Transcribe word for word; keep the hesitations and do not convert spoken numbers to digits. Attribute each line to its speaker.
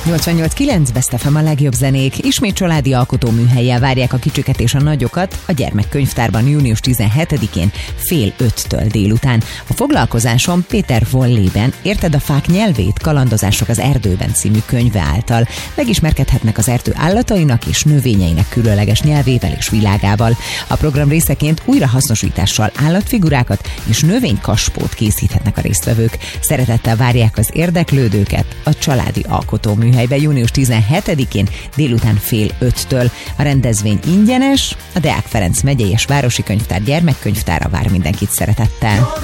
Speaker 1: nyolcvannyolc kilenc Best ef em a legjobb zenék. Ismét családi alkotóműhellyel várják a kicsiket és a nagyokat a Gyermekkönyvtárban június tizenhetedikén fél öttől délután. A foglalkozáson Péter Vollében Érted a fák nyelvét? Kalandozások az erdőben című könyve által megismerkedhetnek az erdő állatainak és növényeinek különleges nyelvével és világával. A program részeként újrahasznosítással állatfigurákat és növénykaspót készíthetnek a résztvevők. Szeretettel várják az érdeklődőket a családi alkotóműhelybe június tizenhetedikén délután fél öttől. A rendezvény ingyenes, a Deák Ferenc megyei és városi könyvtár gyermekkönyvtára vár mindenkit szeretettel.